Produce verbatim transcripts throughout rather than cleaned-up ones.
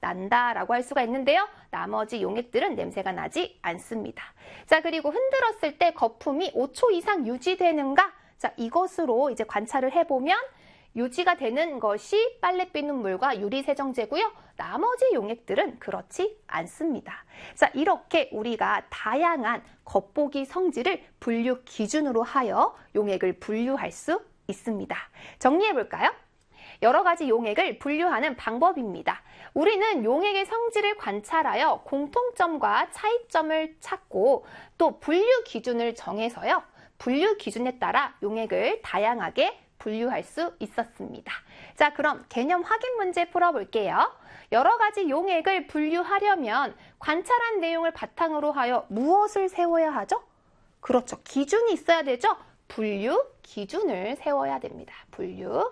난다라고 할 수가 있는데요. 나머지 용액들은 냄새가 나지 않습니다. 자, 그리고 흔들었을 때 거품이 오 초 이상 유지되는가? 자, 이것으로 이제 관찰을 해보면 유지가 되는 것이 빨래 비눗물과 유리세정제고요. 나머지 용액들은 그렇지 않습니다. 자, 이렇게 우리가 다양한 겉보기 성질을 분류 기준으로 하여 용액을 분류할 수 있습니다. 정리해볼까요? 여러 가지 용액을 분류하는 방법입니다. 우리는 용액의 성질을 관찰하여 공통점과 차이점을 찾고 또 분류 기준을 정해서요. 분류 기준에 따라 용액을 다양하게 분류할 수 있었습니다. 자, 그럼 개념 확인 문제 풀어볼게요. 여러 가지 용액을 분류하려면 관찰한 내용을 바탕으로 하여 무엇을 세워야 하죠? 그렇죠. 기준이 있어야 되죠? 분류 기준을 세워야 됩니다. 분류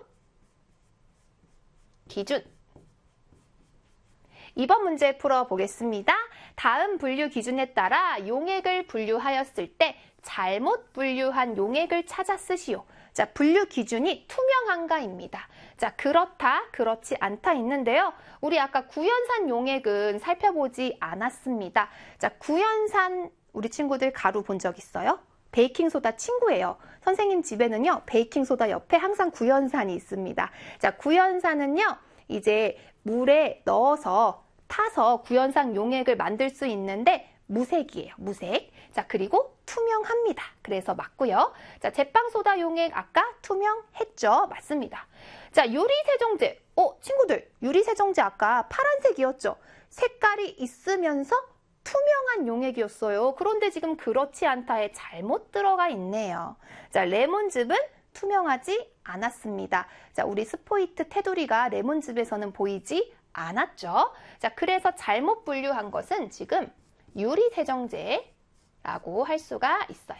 기준. 이번 문제 풀어보겠습니다. 다음 분류 기준에 따라 용액을 분류하였을 때 잘못 분류한 용액을 찾아 쓰시오. 자, 분류 기준이 투명한가입니다. 자, 그렇다, 그렇지 않다 있는데요. 우리 아까 구연산 용액은 살펴보지 않았습니다. 자, 구연산 우리 친구들 가루 본 적 있어요? 베이킹소다 친구예요. 선생님 집에는요, 베이킹소다 옆에 항상 구연산이 있습니다. 자, 구연산은요, 이제 물에 넣어서 타서 구연산 용액을 만들 수 있는데 무색이에요. 무색. 자, 그리고 투명합니다. 그래서 맞고요. 자, 제빵소다 용액 아까 투명했죠? 맞습니다. 자, 유리세정제. 어, 친구들, 유리세정제 아까 파란색이었죠? 색깔이 있으면서 투명한 용액이었어요. 그런데 지금 그렇지 않다에 잘못 들어가 있네요. 자, 레몬즙은 투명하지 않았습니다. 자, 우리 스포이트 테두리가 레몬즙에서는 보이지 않았죠? 자, 그래서 잘못 분류한 것은 지금 유리세정제라고 할 수가 있어요.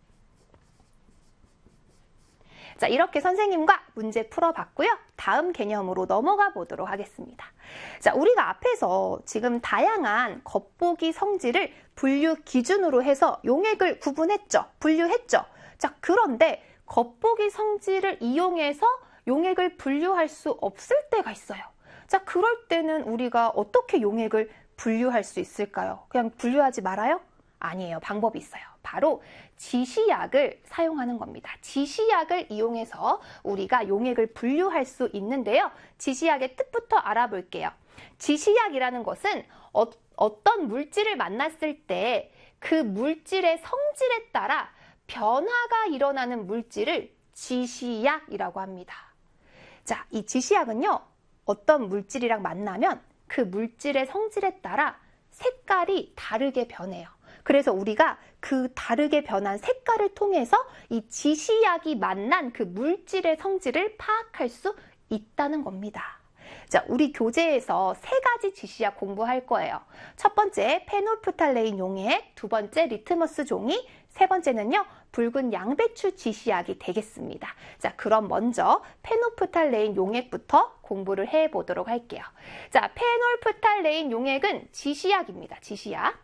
자, 이렇게 선생님과 문제 풀어봤고요. 다음 개념으로 넘어가 보도록 하겠습니다. 자, 우리가 앞에서 지금 다양한 겉보기 성질을 분류 기준으로 해서 용액을 구분했죠. 분류했죠. 자, 그런데 겉보기 성질을 이용해서 용액을 분류할 수 없을 때가 있어요. 자, 그럴 때는 우리가 어떻게 용액을 분류할 수 있을까요? 그냥 분류하지 말아요? 아니에요. 방법이 있어요. 바로 지시약을 사용하는 겁니다. 지시약을 이용해서 우리가 용액을 분류할 수 있는데요. 지시약의 뜻부터 알아볼게요. 지시약이라는 것은 어, 어떤 물질을 만났을 때 그 물질의 성질에 따라 변화가 일어나는 물질을 지시약이라고 합니다. 자, 이 지시약은요, 어떤 물질이랑 만나면 그 물질의 성질에 따라 색깔이 다르게 변해요. 그래서 우리가 그 다르게 변한 색깔을 통해서 이 지시약이 만난 그 물질의 성질을 파악할 수 있다는 겁니다. 자, 우리 교재에서 세 가지 지시약 공부할 거예요. 첫 번째, 페놀프탈레인 용액, 두 번째, 리트머스 종이, 세 번째는요, 붉은 양배추 지시약이 되겠습니다. 자, 그럼 먼저 페놀프탈레인 용액부터 공부를 해보도록 할게요. 자, 페놀프탈레인 용액은 지시약입니다. 지시약.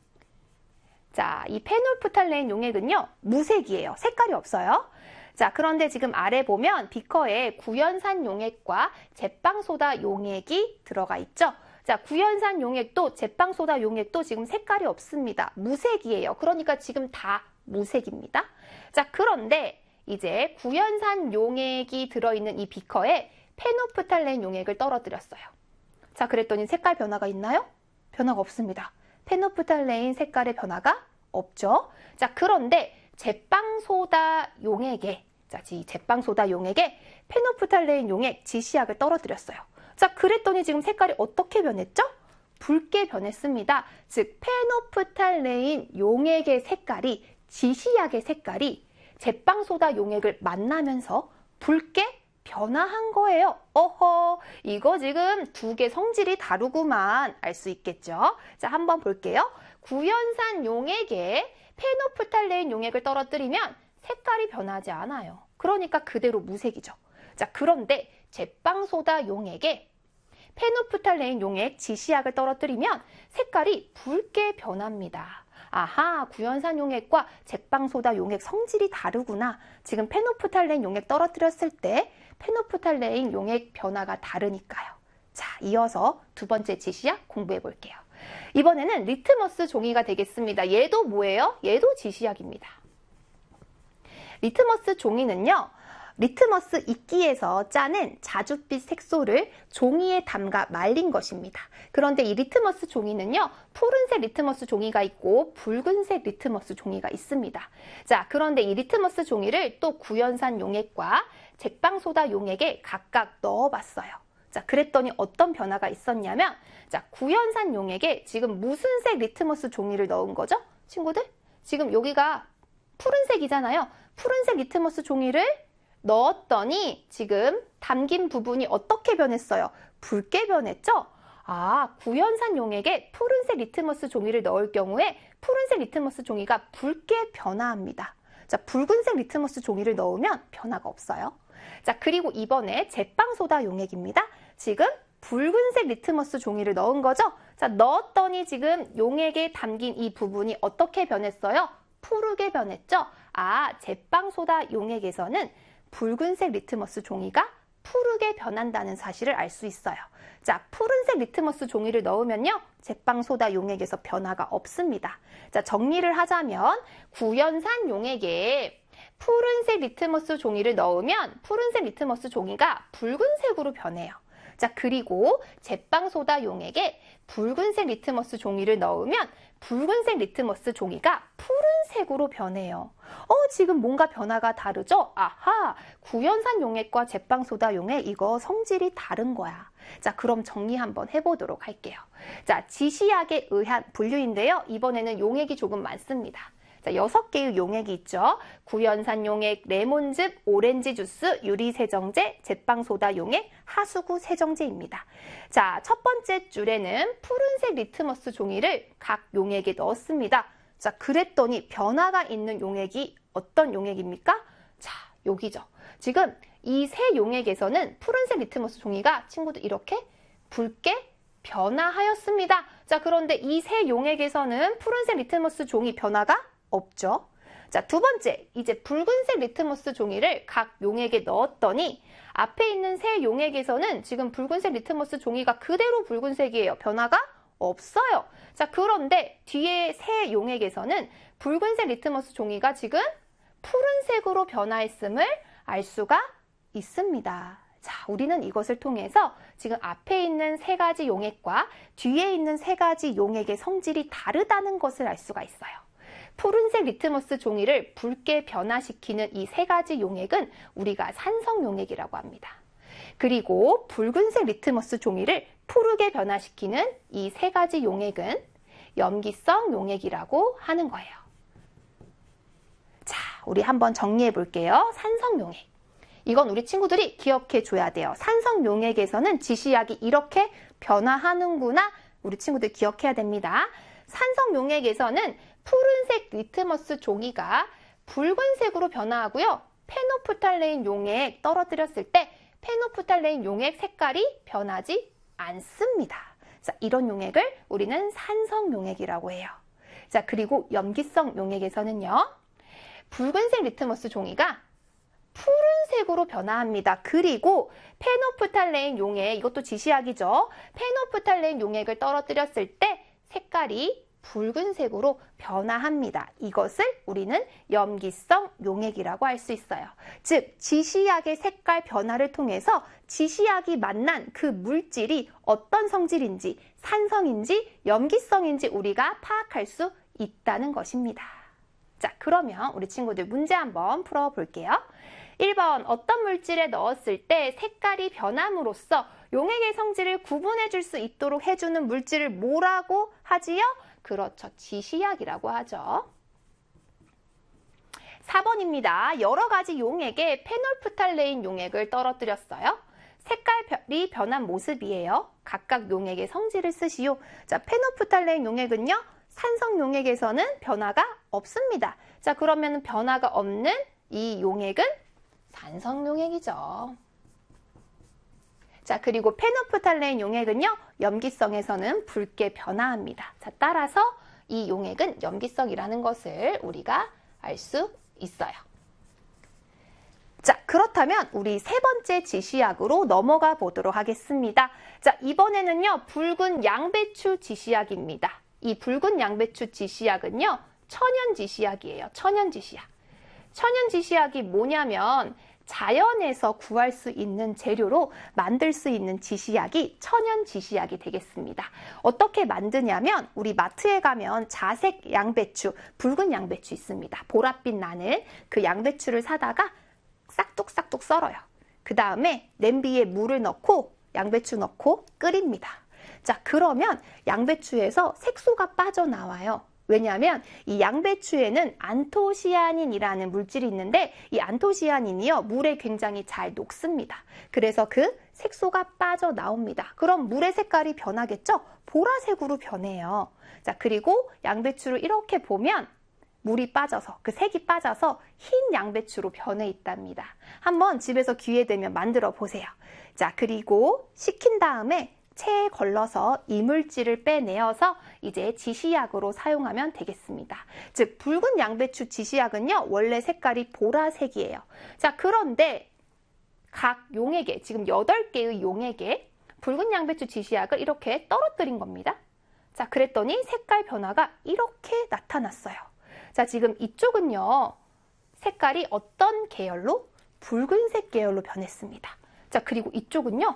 자, 이 페놀프탈레인 용액은요, 무색이에요. 색깔이 없어요. 자, 그런데 지금 아래 보면 비커에 구연산 용액과 제빵소다 용액이 들어가 있죠. 자, 구연산 용액도 제빵소다 용액도 지금 색깔이 없습니다. 무색이에요. 그러니까 지금 다 무색입니다. 자, 그런데 이제 구연산 용액이 들어있는 이 비커에 페놀프탈레인 용액을 떨어뜨렸어요. 자, 그랬더니 색깔 변화가 있나요? 변화가 없습니다. 페놀프탈레인 색깔의 변화가 없죠. 자, 그런데 제빵소다 용액에, 자, 이 제빵소다 용액에 페놀프탈레인 용액 지시약을 떨어뜨렸어요. 자, 그랬더니 지금 색깔이 어떻게 변했죠? 붉게 변했습니다. 즉, 페놀프탈레인 용액의 색깔이, 지시약의 색깔이 제빵소다 용액을 만나면서 붉게 변화한 거예요. 어허, 이거 지금 두 개 성질이 다르구만 알 수 있겠죠? 자, 한번 볼게요. 구연산 용액에 페놀프탈레인 용액을 떨어뜨리면 색깔이 변하지 않아요. 그러니까 그대로 무색이죠. 자, 그런데 제빵소다 용액에 페놀프탈레인 용액 지시약을 떨어뜨리면 색깔이 붉게 변합니다. 아하, 구연산 용액과 제빵소다 용액 성질이 다르구나. 지금 페놀프탈레인 용액 떨어뜨렸을 때 페놀프탈레인 용액 변화가 다르니까요. 자, 이어서 두 번째 지시약 공부해 볼게요. 이번에는 리트머스 종이가 되겠습니다. 얘도 뭐예요? 얘도 지시약입니다. 리트머스 종이는요, 리트머스 이끼에서 짜낸 자줏빛 색소를 종이에 담가 말린 것입니다. 그런데 이 리트머스 종이는요, 푸른색 리트머스 종이가 있고 붉은색 리트머스 종이가 있습니다. 자, 그런데 이 리트머스 종이를 또 구연산 용액과 제빵소다 용액에 각각 넣어봤어요. 자, 그랬더니 어떤 변화가 있었냐면, 자, 구연산 용액에 지금 무슨 색 리트머스 종이를 넣은 거죠? 친구들? 지금 여기가 푸른색이잖아요. 푸른색 리트머스 종이를 넣었더니 지금 담긴 부분이 어떻게 변했어요? 붉게 변했죠? 아, 구연산 용액에 푸른색 리트머스 종이를 넣을 경우에 푸른색 리트머스 종이가 붉게 변화합니다. 자, 붉은색 리트머스 종이를 넣으면 변화가 없어요. 자, 그리고 이번에 제빵소다 용액입니다. 지금 붉은색 리트머스 종이를 넣은 거죠? 자, 넣었더니 지금 용액에 담긴 이 부분이 어떻게 변했어요? 푸르게 변했죠? 아, 제빵소다 용액에서는 붉은색 리트머스 종이가 푸르게 변한다는 사실을 알 수 있어요. 자, 푸른색 리트머스 종이를 넣으면요, 제빵소다 용액에서 변화가 없습니다. 자, 정리를 하자면 구연산 용액에 푸른색 리트머스 종이를 넣으면 푸른색 리트머스 종이가 붉은색으로 변해요. 자, 그리고 제빵소다 용액에 붉은색 리트머스 종이를 넣으면 붉은색 리트머스 종이가 푸른색으로 변해요. 어, 지금 뭔가 변화가 다르죠? 아하, 구연산 용액과 제빵소다 용액, 이거 성질이 다른 거야. 자, 그럼 정리 한번 해보도록 할게요. 자, 지시약에 의한 분류인데요. 이번에는 용액이 조금 많습니다. 자, 여섯 개의 용액이 있죠. 구연산 용액, 레몬즙, 오렌지 주스, 유리세정제, 제빵소다 용액, 하수구 세정제입니다. 자, 첫 번째 줄에는 푸른색 리트머스 종이를 각 용액에 넣었습니다. 자, 그랬더니 변화가 있는 용액이 어떤 용액입니까? 자, 여기죠. 지금 이 세 용액에서는 푸른색 리트머스 종이가 친구들 이렇게 붉게 변화하였습니다. 자, 그런데 이 세 용액에서는 푸른색 리트머스 종이 변화가 없죠. 자, 두 번째, 이제 붉은색 리트머스 종이를 각 용액에 넣었더니 앞에 있는 세 용액에서는 지금 붉은색 리트머스 종이가 그대로 붉은색이에요. 변화가 없어요. 자, 그런데 뒤에 세 용액에서는 붉은색 리트머스 종이가 지금 푸른색으로 변화했음을 알 수가 있습니다. 자, 우리는 이것을 통해서 지금 앞에 있는 세 가지 용액과 뒤에 있는 세 가지 용액의 성질이 다르다는 것을 알 수가 있어요. 푸른색 리트머스 종이를 붉게 변화시키는 이 세 가지 용액은 우리가 산성 용액이라고 합니다. 그리고 붉은색 리트머스 종이를 푸르게 변화시키는 이 세 가지 용액은 염기성 용액이라고 하는 거예요. 자, 우리 한번 정리해 볼게요. 산성 용액. 이건 우리 친구들이 기억해 줘야 돼요. 산성 용액에서는 지시약이 이렇게 변화하는구나. 우리 친구들 기억해야 됩니다. 산성 용액에서는 푸른색 리트머스 종이가 붉은색으로 변화하고요. 페노프탈레인 용액 떨어뜨렸을 때 페노프탈레인 용액 색깔이 변하지 않습니다. 자, 이런 용액을 우리는 산성 용액이라고 해요. 자, 그리고 염기성 용액에서는요, 붉은색 리트머스 종이가 푸른색으로 변화합니다. 그리고 페노프탈레인 용액, 이것도 지시약이죠. 페노프탈레인 용액을 떨어뜨렸을 때 색깔이 붉은색으로 변화합니다. 이것을 우리는 염기성 용액이라고 할 수 있어요. 즉, 지시약의 색깔 변화를 통해서 지시약이 만난 그 물질이 어떤 성질인지, 산성인지, 염기성인지 우리가 파악할 수 있다는 것입니다. 자, 그러면 우리 친구들 문제 한번 풀어볼게요. 일 번, 어떤 물질에 넣었을 때 색깔이 변함으로써 용액의 성질을 구분해 줄 수 있도록 해주는 물질을 뭐라고 하지요? 그렇죠. 지시약이라고 하죠. 사 번입니다. 여러 가지 용액에 페놀프탈레인 용액을 떨어뜨렸어요. 색깔이 변한 모습이에요. 각각 용액의 성질을 쓰시오. 자, 페놀프탈레인 용액은요, 산성 용액에서는 변화가 없습니다. 자, 그러면 변화가 없는 이 용액은 산성 용액이죠. 자, 그리고 페노프탈레인 용액은요, 염기성에서는 붉게 변화합니다. 자, 따라서 이 용액은 염기성이라는 것을 우리가 알 수 있어요. 자, 그렇다면 우리 세 번째 지시약으로 넘어가 보도록 하겠습니다. 자, 이번에는요, 붉은 양배추 지시약입니다. 이 붉은 양배추 지시약은요, 천연 지시약이에요. 천연 지시약. 천연 지시약이 뭐냐면 자연에서 구할 수 있는 재료로 만들 수 있는 지시약이 천연 지시약이 되겠습니다. 어떻게 만드냐면 우리 마트에 가면 자색 양배추, 붉은 양배추 있습니다. 보랏빛 나는 그 양배추를 사다가 싹둑싹둑 썰어요. 그 다음에 냄비에 물을 넣고 양배추 넣고 끓입니다. 자, 그러면 양배추에서 색소가 빠져나와요. 왜냐하면 이 양배추에는 안토시아닌이라는 물질이 있는데 이 안토시아닌이요, 물에 굉장히 잘 녹습니다. 그래서 그 색소가 빠져나옵니다. 그럼 물의 색깔이 변하겠죠? 보라색으로 변해요. 자, 그리고 양배추를 이렇게 보면 물이 빠져서, 그 색이 빠져서 흰 양배추로 변해 있답니다. 한번 집에서 기회 되면 만들어 보세요. 자, 그리고 식힌 다음에 체에 걸러서 이물질을 빼내어서 이제 지시약으로 사용하면 되겠습니다. 즉, 붉은 양배추 지시약은요, 원래 색깔이 보라색이에요. 자, 그런데 각 용액에, 지금 여덟 개의 용액에 붉은 양배추 지시약을 이렇게 떨어뜨린 겁니다. 자, 그랬더니 색깔 변화가 이렇게 나타났어요. 자, 지금 이쪽은요, 색깔이 어떤 계열로? 붉은색 계열로 변했습니다. 자, 그리고 이쪽은요,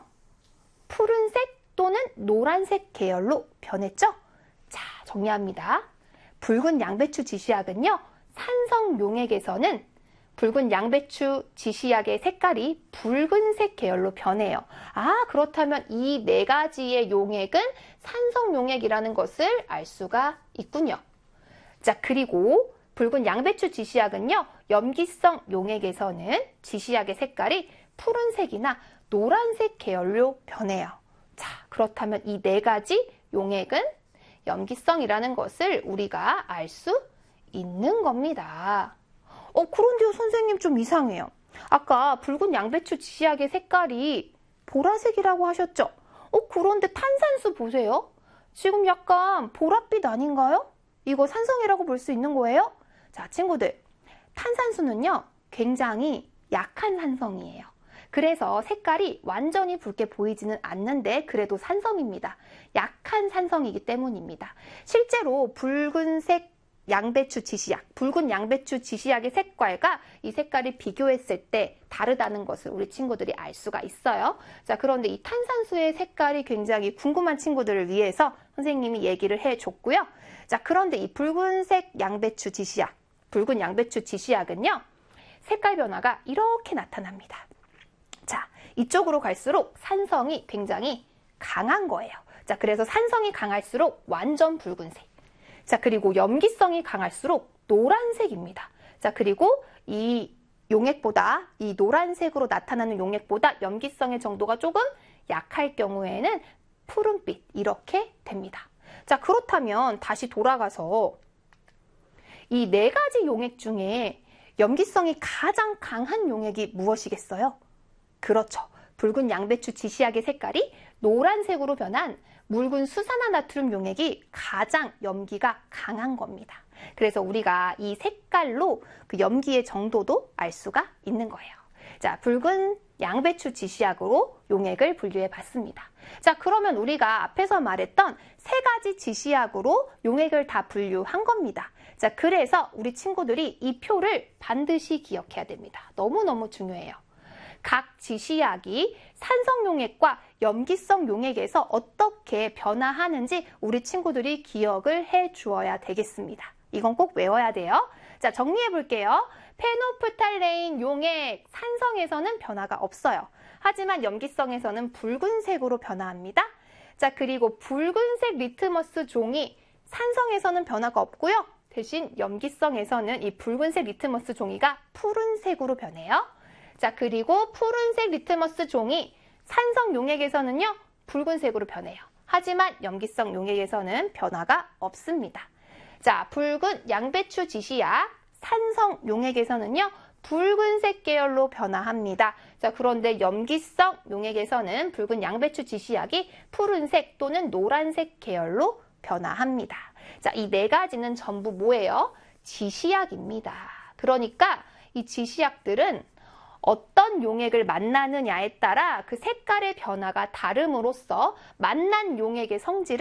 푸른색 또는 노란색 계열로 변했죠? 자, 정리합니다. 붉은 양배추 지시약은요, 산성 용액에서는 붉은 양배추 지시약의 색깔이 붉은색 계열로 변해요. 아, 그렇다면 이 네 가지의 용액은 산성 용액이라는 것을 알 수가 있군요. 자, 그리고 붉은 양배추 지시약은요, 염기성 용액에서는 지시약의 색깔이 푸른색이나 노란색 계열로 변해요. 자, 그렇다면 이 네 가지 용액은 염기성이라는 것을 우리가 알 수 있는 겁니다. 어, 그런데요, 선생님 좀 이상해요. 아까 붉은 양배추 지시약의 색깔이 보라색이라고 하셨죠? 어, 그런데 탄산수 보세요. 지금 약간 보랏빛 아닌가요? 이거 산성이라고 볼 수 있는 거예요? 자, 친구들, 탄산수는요, 굉장히 약한 산성이에요. 그래서 색깔이 완전히 붉게 보이지는 않는데 그래도 산성입니다. 약한 산성이기 때문입니다. 실제로 붉은색 양배추 지시약, 붉은 양배추 지시약의 색깔과 이 색깔을 비교했을 때 다르다는 것을 우리 친구들이 알 수가 있어요. 자, 그런데 이 탄산수의 색깔이 굉장히 궁금한 친구들을 위해서 선생님이 얘기를 해줬고요. 자, 그런데 이 붉은색 양배추 지시약, 붉은 양배추 지시약은요, 색깔 변화가 이렇게 나타납니다. 자, 이쪽으로 갈수록 산성이 굉장히 강한 거예요. 자, 그래서 산성이 강할수록 완전 붉은색. 자, 그리고 염기성이 강할수록 노란색입니다. 자, 그리고 이 용액보다, 이 노란색으로 나타나는 용액보다 염기성의 정도가 조금 약할 경우에는 푸른빛, 이렇게 됩니다. 자, 그렇다면 다시 돌아가서 이 네 가지 용액 중에 염기성이 가장 강한 용액이 무엇이겠어요? 그렇죠. 붉은 양배추 지시약의 색깔이 노란색으로 변한 묽은 수산화나트륨 용액이 가장 염기가 강한 겁니다. 그래서 우리가 이 색깔로 그 염기의 정도도 알 수가 있는 거예요. 자, 붉은 양배추 지시약으로 용액을 분류해 봤습니다. 자, 그러면 우리가 앞에서 말했던 세 가지 지시약으로 용액을 다 분류한 겁니다. 자, 그래서 우리 친구들이 이 표를 반드시 기억해야 됩니다. 너무너무 중요해요. 각 지시약이 산성 용액과 염기성 용액에서 어떻게 변화하는지 우리 친구들이 기억을 해 주어야 되겠습니다. 이건 꼭 외워야 돼요. 자, 정리해 볼게요. 페노프탈레인 용액, 산성에서는 변화가 없어요. 하지만 염기성에서는 붉은색으로 변화합니다. 자, 그리고 붉은색 리트머스 종이 산성에서는 변화가 없고요. 대신 염기성에서는 이 붉은색 리트머스 종이가 푸른색으로 변해요. 자, 그리고 푸른색 리트머스 종이 산성 용액에서는요, 붉은색으로 변해요. 하지만 염기성 용액에서는 변화가 없습니다. 자, 붉은 양배추 지시약, 산성 용액에서는요, 붉은색 계열로 변화합니다. 자, 그런데 염기성 용액에서는 붉은 양배추 지시약이 푸른색 또는 노란색 계열로 변화합니다. 자, 이 네 가지는 전부 뭐예요? 지시약입니다. 그러니까 이 지시약들은 어떤 용액을 만나느냐에 따라 그 색깔의 변화가 다름으로써 만난 용액의 성질을